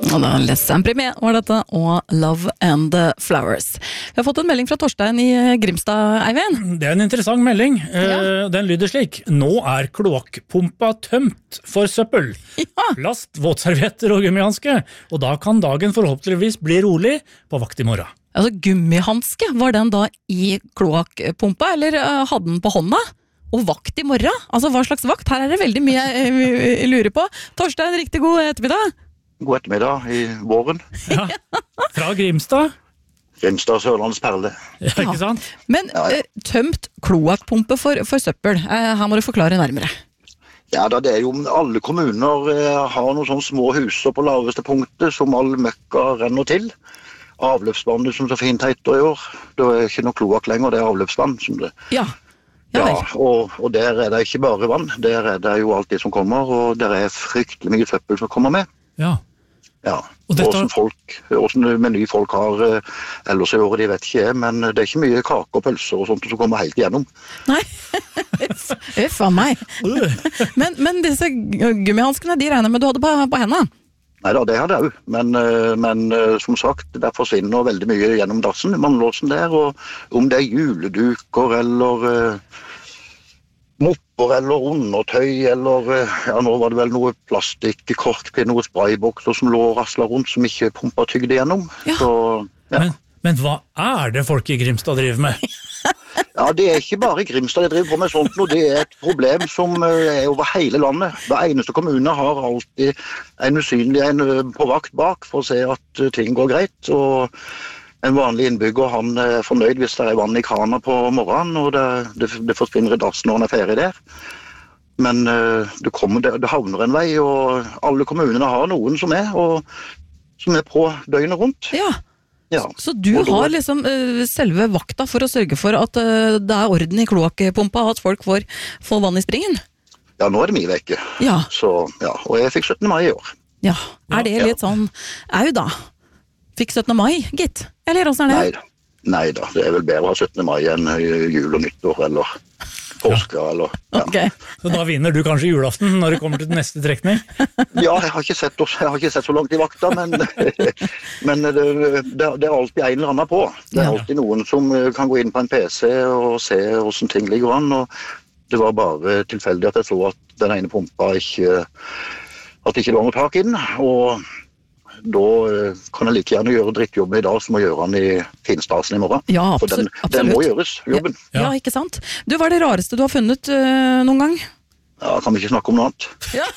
Og da Les Imprimé var dette, og Love and the Flowers. Vi har fått en melding fra Torstein i Grimstad, Eivind. Det en interessant melding. Den lyder slik: Nå kloakkpumpa tømt for søppel. Ja. Plast, våtservietter og gummihanske. Og da kan dagen forhåpentligvis bli rolig på vakt i morgen. Altså, gummihanske, var den da i kloakkpumpa, eller hadde den på hånda? Og vakt i morgen? Altså, hva slags vakt? Her det veldig mye jeg lurer på. Torstein, riktig god ettermiddag. God ettermiddag i våren. Ja. Fra Grimstad. Grimstad, Sørlandets perle. Ja, ikke sant? Men tømt kloakkpumpe for søppel, her må du forklare nærmere. Ja, da det jo alle kommuner har noen sånne små huser på laveste punktet som all møkka renner til. Avløpsvannet som så fint heter i år. Det ikke noe kloakk lenger, det avløpsvann som det. Ja, og der det ikke bare vann, der det jo alt det som kommer, og der fryktelig mye søppel som kommer med. Ja. Ja, og hvordan meny folk har ellers i året, de vet ikke, men det ikke mye kake og pølser og sånt som kommer helt igjennom. Nei, uff av meg. Men disse gummihanskene, de regner med du hadde på hendene? Neida, det hadde jeg jo, men som sagt, der forsvinner veldig mye gjennom dassen, mannlåsen der, og om det juleduker, eller mopper, eller undertøy, eller nå var det vel noe plastikk, korkpinn, noe spraybokser som lå og raslet rundt, som ikke pumpet tygde gjennom. Ja. Så, ja. Men hva det folk i Grimstad driver med? Ja, det ikke bare i Grimstad de driver på med sånt, og det et problem som over hele landet. Hver eneste kommune har alltid en usynlig på vakt bak for å se at ting går greit, og en vanlig innbygger han fornøyd hvis det vann i krana på morgenen, og det forsvinner i dassen når han ferdig der. Men det havner en vei, og alle kommunene har noen som på døgnet rundt. Ja. Ja. Så du har liksom selve vakta for å sørge for at det orden i kloakkpumpa, og at folk får vann i springen? Ja, nå det mye vekke. Ja. Så, ja, og jeg fikk 17. mai i år. Ja, det litt sånn da? Fikk 17. mai, gitt? Eller hvordan det? Neida, det vel bedre å ha 17. mai enn jul og nyttår, eller påske, eller... Ja. Okay. Så da vinner du kanskje julaften når det kommer til neste trekning? Ja, jeg har ikke sett så langt i vakta, men det alltid en eller annen på. Det alltid noen som kan gå inn på en PC og se hvordan ting ligger an, og det var bare tilfeldig at jeg så at den ene pumpa at det ikke var noe tak i den, og da kan jeg like gjerne gjøre drittjobben i dag som å gjøre den i finstasen i morgen. Ja, absolutt. For den må gjøres, jobben. Ja, ikke sant? Du, hva det rareste du har funnet noen gang? Ja, kan vi ikke snakke om noe annet? Ja.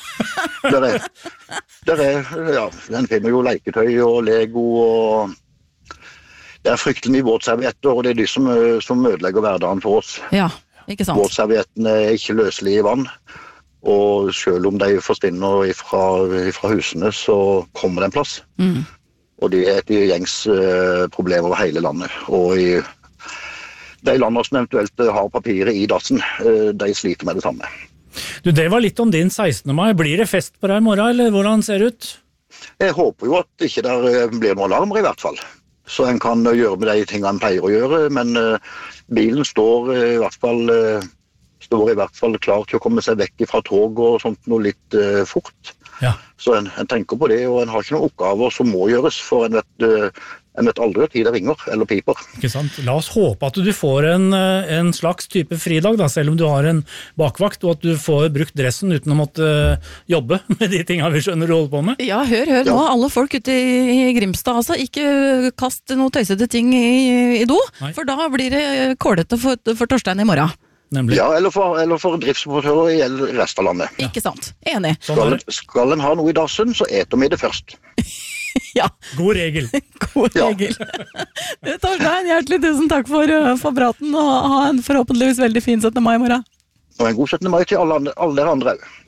Den finner jo leketøy og Lego, og det fryktelig mye våtservietter, og det de som ødelegger hverdagen for oss. Ja, ikke sant? Våtserviettene ikke løselige i vann. Og selv om de forsvinner fra husene, så kommer det en plass. Mm. Og det et gjengs problem over hele landet. Og i de landene som eventuelt har papiret i dassen, de sliter med det samme. Du, det var litt om din 16. mai. Blir det fest på deg i morgen, eller hvordan ser det ut? Jeg håper jo at ikke der blir noen alarmer i hvert fall. Så en kan gjøre med de tingene en pleier å gjøre, men bilen står i hvert fall klar til å komme seg vekk fra tog og sånt noe litt fort. Ja. Så en tenker på det, og en har ikke noen oppgaver som må gjøres, for en vet aldri at det ringer eller piper. Ikke sant? La oss håpe at du får en slags type fridag, da, selv om du har en bakvakt, og at du får brukt dressen uten å måtte jobbe med de tingene vi skjønner du holder på med. Ja, hør nå, alle folk ute i Grimstad, altså, ikke kast noen tøysete ting i do, for da blir det kålete for Torstein i morgen. Nemlig. Ja, eller for driftsoperatører i resten av landet. Ja. Ikke sant, enig. Skal en ha noe i dassen, så eter vi det først. Ja. God regel. God regel. Torstein, hjertelig tusen takk for praten, og ha en forhåpentligvis veldig fin 17. mai i morgen. Og en god 17. mai til alle dere andre.